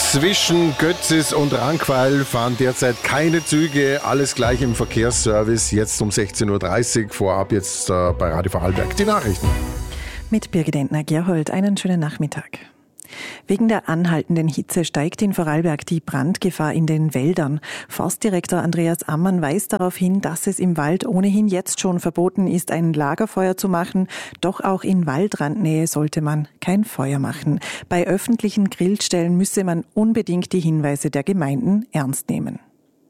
Zwischen Götzis und Rankweil fahren derzeit keine Züge, alles gleich im Verkehrsservice. Jetzt um 16.30 Uhr, vorab jetzt bei Radio Vorarlberg die Nachrichten. Mit Birgit Entner-Gerhold, einen schönen Nachmittag. Wegen der anhaltenden Hitze steigt in Vorarlberg die Brandgefahr in den Wäldern. Forstdirektor Andreas Ammann weist darauf hin, dass es im Wald ohnehin jetzt schon verboten ist, ein Lagerfeuer zu machen. Doch auch in Waldrandnähe sollte man kein Feuer machen. Bei öffentlichen Grillstellen müsse man unbedingt die Hinweise der Gemeinden ernst nehmen.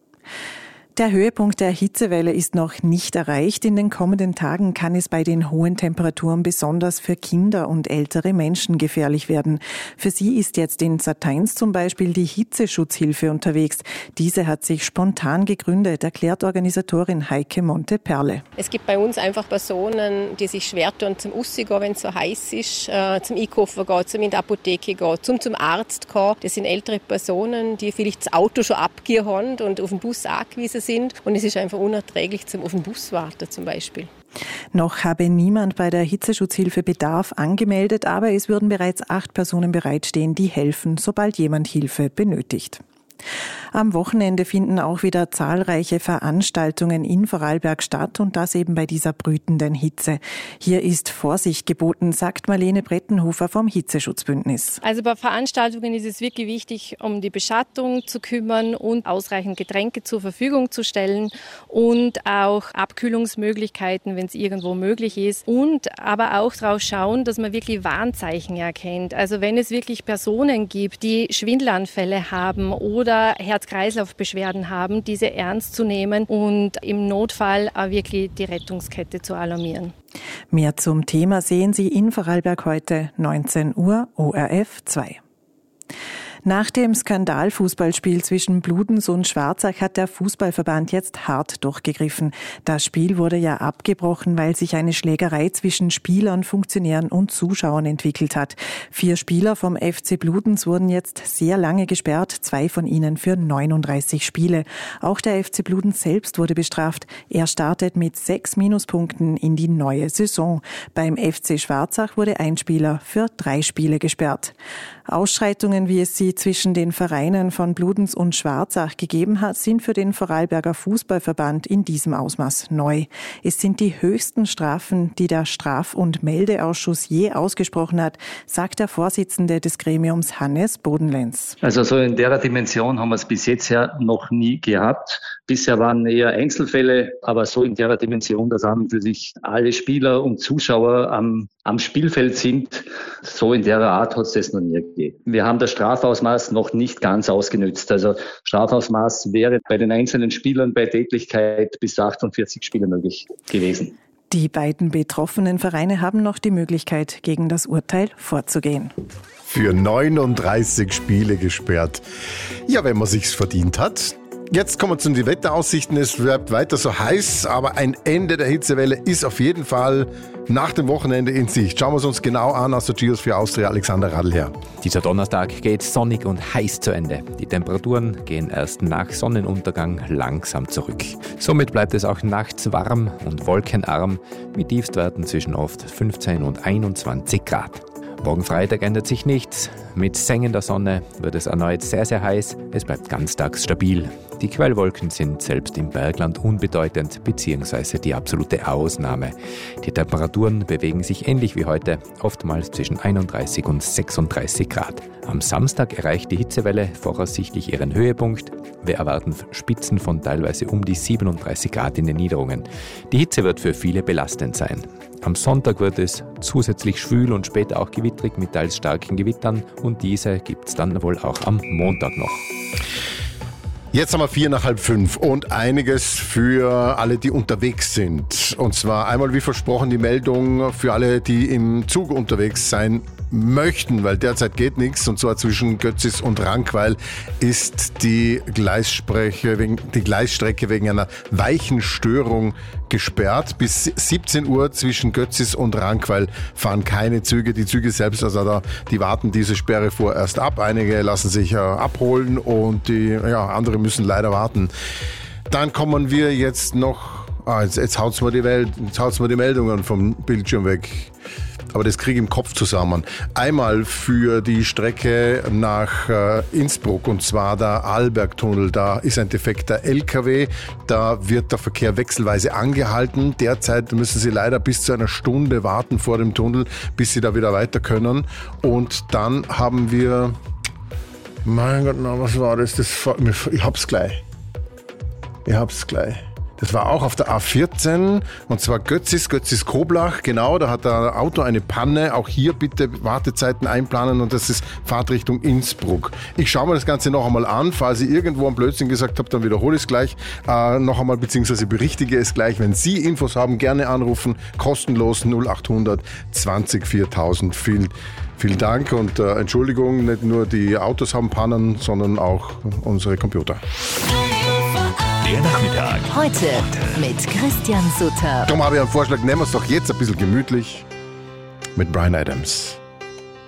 Der Höhepunkt der Hitzewelle ist noch nicht erreicht. In den kommenden Tagen kann es bei den hohen Temperaturen besonders für Kinder und ältere Menschen gefährlich werden. Für sie ist jetzt in Sateins zum Beispiel die Hitzeschutzhilfe unterwegs. Diese hat sich spontan gegründet, erklärt Organisatorin Heike Monte-Perle. Es gibt bei uns einfach Personen, die sich schwer tun zum Rausgehen, wenn es so heiß ist, zum Einkaufen gehen, zum in die Apotheke gehen, zum Arzt gehen. Das sind ältere Personen, die vielleicht das Auto schon abgegeben haben und auf den Bus angewiesen sind. Und es ist einfach unerträglich, zum auf den Bus warten zum Beispiel. Noch habe niemand bei der Hitzeschutzhilfe Bedarf angemeldet, aber es würden bereits 8 Personen bereitstehen, die helfen, sobald jemand Hilfe benötigt. Am Wochenende finden auch wieder zahlreiche Veranstaltungen in Vorarlberg statt und das eben bei dieser brütenden Hitze. Hier ist Vorsicht geboten, sagt Marlene Brettenhofer vom Hitzeschutzbündnis. Also bei Veranstaltungen ist es wirklich wichtig, um die Beschattung zu kümmern und ausreichend Getränke zur Verfügung zu stellen und auch Abkühlungsmöglichkeiten, wenn es irgendwo möglich ist, und aber auch darauf schauen, dass man wirklich Warnzeichen erkennt. Also wenn es wirklich Personen gibt, die Schwindelanfälle haben oder Herz-Kreislauf-Beschwerden haben, diese ernst zu nehmen und im Notfall auch wirklich die Rettungskette zu alarmieren. Mehr zum Thema sehen Sie in Vorarlberg heute 19 Uhr, ORF 2. Nach dem Skandalfußballspiel zwischen Bludenz und Schwarzach hat der Fußballverband jetzt hart durchgegriffen. Das Spiel wurde ja abgebrochen, weil sich eine Schlägerei zwischen Spielern, Funktionären und Zuschauern entwickelt hat. 4 Spieler vom FC Bludenz wurden jetzt sehr lange gesperrt, 2 von ihnen für 39 Spiele. Auch der FC Bludenz selbst wurde bestraft. Er startet mit 6 Minuspunkten in die neue Saison. Beim FC Schwarzach wurde ein Spieler für 3 Spiele gesperrt. Ausschreitungen, wie es sie zwischen den Vereinen von Bludenz und Schwarzach gegeben hat, sind für den Vorarlberger Fußballverband in diesem Ausmaß neu. Es sind die höchsten Strafen, die der Straf- und Meldeausschuss je ausgesprochen hat, sagt der Vorsitzende des Gremiums Hannes Bodenlenz. Also so in der Dimension haben wir es bis jetzt ja noch nie gehabt. Bisher waren eher Einzelfälle, aber so in der Dimension, dass an und für sich alle Spieler und Zuschauer am Spielfeld sind, so in der Art hat es das noch nie gegeben. Wir haben das Strafausmaß noch nicht ganz ausgenützt. Also Strafausmaß wäre bei den einzelnen Spielern bei Tätlichkeit bis 48 Spiele möglich gewesen. Die beiden betroffenen Vereine haben noch die Möglichkeit, gegen das Urteil vorzugehen. Für 39 Spiele gesperrt. Ja, wenn man sich's verdient hat. Jetzt kommen wir zu den Wetteraussichten. Es bleibt weiter so heiß, aber ein Ende der Hitzewelle ist auf jeden Fall nach dem Wochenende in Sicht. Schauen wir es uns genau an aus der Geosphere Austria, Alexander Radlherr. Dieser Donnerstag geht sonnig und heiß zu Ende. Die Temperaturen gehen erst nach Sonnenuntergang langsam zurück. Somit bleibt es auch nachts warm und wolkenarm mit Tiefstwerten zwischen oft 15 und 21 Grad. Morgen Freitag ändert sich nichts. Mit sengender Sonne wird es erneut sehr, sehr heiß. Es bleibt ganztags stabil. Die Quellwolken sind selbst im Bergland unbedeutend bzw. die absolute Ausnahme. Die Temperaturen bewegen sich ähnlich wie heute, oftmals zwischen 31 und 36 Grad. Am Samstag erreicht die Hitzewelle voraussichtlich ihren Höhepunkt. Wir erwarten Spitzen von teilweise um die 37 Grad in den Niederungen. Die Hitze wird für viele belastend sein. Am Sonntag wird es zusätzlich schwül und später auch gewittrig mit teils starken Gewittern und diese gibt es dann wohl auch am Montag noch. Jetzt haben wir 4:45 und einiges für alle, die unterwegs sind. Und zwar einmal wie versprochen die Meldung für alle, die im Zug unterwegs sein möchten, weil derzeit geht nichts. Und zwar zwischen Götzis und Rankweil ist die Gleisstrecke wegen einer Weichenstörung gesperrt. Bis 17 Uhr zwischen Götzis und Rankweil fahren keine Züge. Die Züge selbst, die warten diese Sperre vorerst ab. Einige lassen sich abholen und die andere müssen leider warten. Dann kommen wir jetzt noch Jetzt haut's mir die Meldungen vom Bildschirm weg. Aber das kriege ich im Kopf zusammen. Einmal für die Strecke nach Innsbruck, und zwar der Arlbergtunnel. Da ist ein defekter LKW. Da wird der Verkehr wechselweise angehalten. Derzeit müssen Sie leider bis zu einer Stunde warten vor dem Tunnel, bis Sie da wieder weiter können. Und dann haben wir... Mein Gott, was war das? Ich hab's gleich. Das war auch auf der A14, und zwar Götzis Koblach. Genau, da hat ein Auto eine Panne. Auch hier bitte Wartezeiten einplanen, und das ist Fahrtrichtung Innsbruck. Ich schaue mir das Ganze noch einmal an. Falls ich irgendwo einen Blödsinn gesagt habe, dann wiederhole ich es gleich noch einmal, beziehungsweise berichtige es gleich. Wenn Sie Infos haben, gerne anrufen. Kostenlos 0800 20 4000. Vielen Dank und Entschuldigung, nicht nur die Autos haben Pannen, sondern auch unsere Computer. Der Nachmittag. Heute mit Christian Sutter. Darum habe ich einen Vorschlag, nehmen wir es doch jetzt ein bisschen gemütlich mit Bryan Adams.